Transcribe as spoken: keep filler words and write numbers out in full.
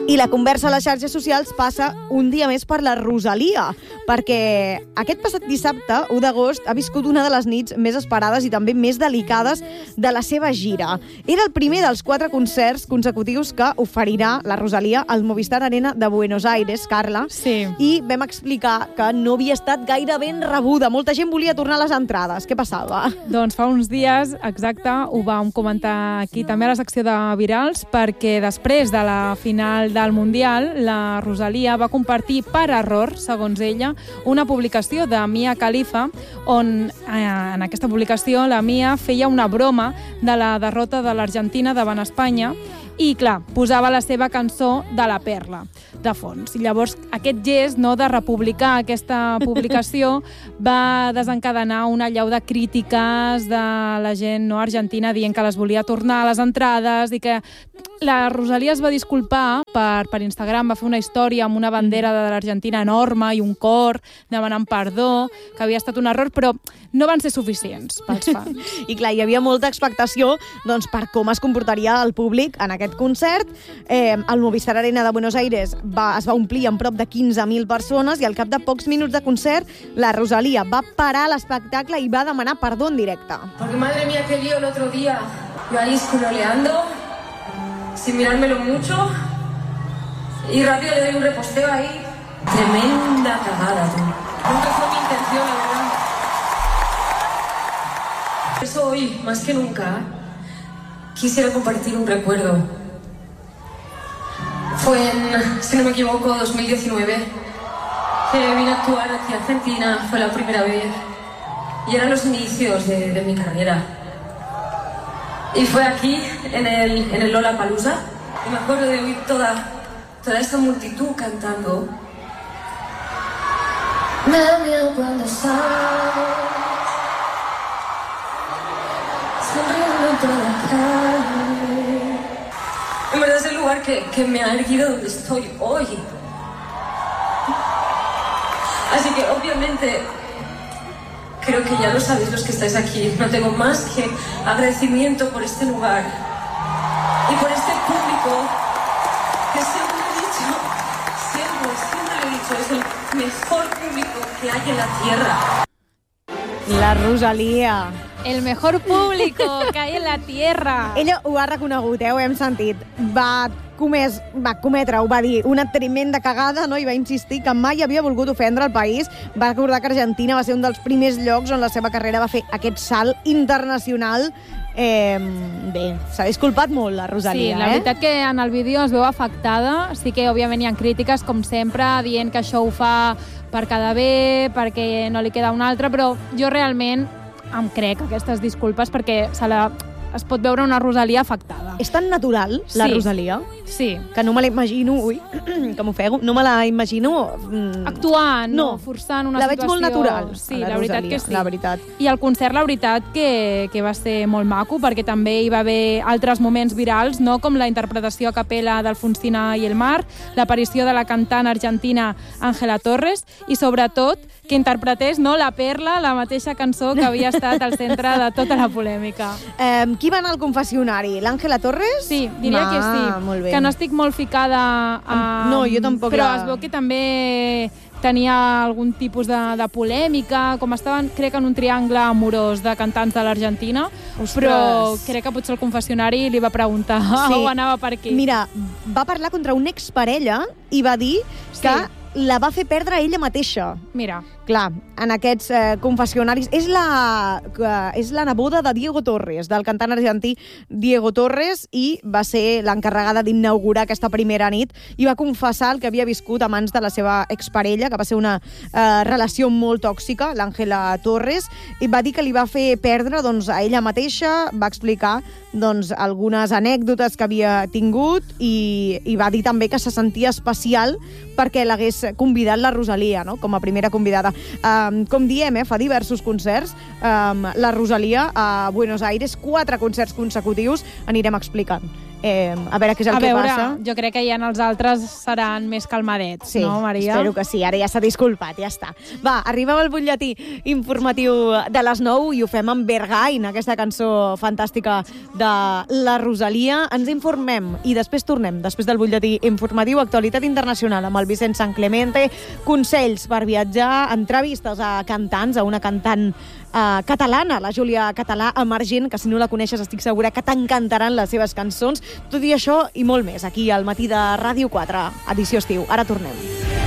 I la conversa a les xarxes socials passa un dia més per la Rosalia, perquè aquest passat dissabte, u d'agost, ha viscut una de les nits més esperades i també més delicades de la seva gira. Era el primer dels quatre concerts consecutius que oferirà la Rosalia al Movistar Arena de Buenos Aires, Carla, sí. I vam explicar que no havia estat gaire ben rebuda. Molta gent volia tornar a les entrades. Què passava? Doncs fa uns dies, exacte, ho vam comentar aquí també a la secció de Virals, perquè després de la final del Mundial, la Rosalia va compartir per error, segons ella, una publicació de Mia Khalifa, on eh, en aquesta publicació la Mia feia una broma de la derrota de l'Argentina davant Espanya i, clar, posava la seva cançó de La Perla de fons. I llavors aquest gest, no, de republicar aquesta publicació va desencadenar una allau de crítiques de la gent, no, argentina dient que les volia tornar a les entrades i que la Rosalia es va disculpar per, per Instagram, va fer una història amb una bandera de l'Argentina enorme i un cor demanant perdó, que havia estat un error, però no van ser suficients pels fans. I clar, hi havia molta expectació doncs, per com es comportaria el públic en aquest concert. Eh, el Movistar Arena de Buenos Aires va, es va omplir amb prop de quinze mil persones i al cap de pocs minuts de concert la Rosalia va parar l'espectacle i va demanar perdó en directe. Porque madre mía, qué lío el otro día. Yo ahí scrolleando, sin mirármelo mucho, y rápido le doy un reposteo ahí. Tremenda cagada, tú. Nunca fue mi intención, la verdad. Por eso hoy, más que nunca, quisiera compartir un recuerdo. Fue en, si no me equivoco, dos mil diecinueve, que vine a actuar aquí a Argentina, fue la primera vez, y eran los inicios de, de mi carrera. Y fue aquí, en el, en el Lollapalooza, y me acuerdo de oír toda, toda esa multitud cantando. Me da miedo cuando sales, sonriendo por la calle. En verdad es el lugar que, que me ha erguido donde estoy hoy. Así que obviamente, creo que ya lo sabéis los que estáis aquí, no tengo más que agradecimiento por este lugar y por este público que siempre he dicho, siempre, siempre lo he dicho, es el mejor público que hay en la tierra. La Rosalia. El mejor público que hay en la tierra. Ella ho ha reconegut, eh? Ho hem sentit. Va, comès, va cometre, ho va dir, una tremenda cagada, no? I va insistir que mai havia volgut ofendre el país. Va recordar que Argentina va ser un dels primers llocs on la seva carrera va fer aquest salt internacional. Eh, bé, s'ha disculpat molt la Rosalia, sí, la eh? veritat que en el vídeo es veu afectada. Sí que, òbviament, hi ha crítiques, com sempre, dient que això ho fa per quedar bé, perquè no li queda un altre, però jo realment em crec aquestes disculpes perquè se la, es pot veure una Rosalia afectada. És tan natural, la sí. Rosalia, sí. que no me la imagino, ui, que m'ofego, no me la imagino... Mm, actuant, no, no, forçant una la situació. veig molt natural, sí, la, la veritat Rosalia, que sí. La veritat. I el concert, la veritat, que, que va ser molt maco, perquè també hi va haver altres moments virals, no? Com la interpretació a capella d'Alfonsina i el Mar, l'aparició de la cantant argentina Ángela Torres, i sobretot que interpretés, no, La Perla, la mateixa cançó que havia estat al centre de tota la polèmica. Eh, qui va anar al confessionari? L'Àngela Torres? Sí, diria ah, que sí. Molt bé. Que no estic molt ficada a... No, jo tampoc. Però la... es veu que també tenia algun tipus de, de polèmica, com estaven, crec, en un triangle amorós de cantants de l'Argentina, però crec que potser el confessionari li va preguntar sí. o anava per aquí. Mira, va parlar contra una exparella i va dir que sí. la va fer perdre ella mateixa. Mira. Clar, en aquests eh, confessionaris... És la, eh, és la neboda de Diego Torres, del cantant argentí Diego Torres, i va ser l'encarregada d'inaugurar aquesta primera nit i va confessar el que havia viscut a mans de la seva exparella, que va ser una eh, relació molt tòxica, l'Àngela Torres, i va dir que li va fer perdre doncs, a ella mateixa, va explicar doncs, algunes anècdotes que havia tingut i, i va dir també que se sentia especial perquè l'hagués convidat la Rosalia, no? Com a primera convidada. Um, com diem, eh, fa diversos concerts. Um, la Rosalia a Buenos Aires, quatre concerts consecutius, anirem explicant eh, a veure què és el a que veure, passa. jo crec que ja en els altres seran més calmadets, Sí, no, Maria? espero que sí. Ara ja s'ha disculpat, ja està. Va, arribem al butlletí informatiu de les nou i ho fem amb Berghain, aquesta cançó fantàstica de la Rosalia. Ens informem i després tornem, després del butlletí informatiu, actualitat internacional amb el Vicent San Clemente, consells per viatjar, entrevistes a cantants, a una cantant uh, catalana, la Júlia Català Emergent, que si no la coneixes estic segura que t'encantaran les seves cançons. Tot i això i molt més, aquí al matí de Ràdio quatre, edició estiu. Ara tornem.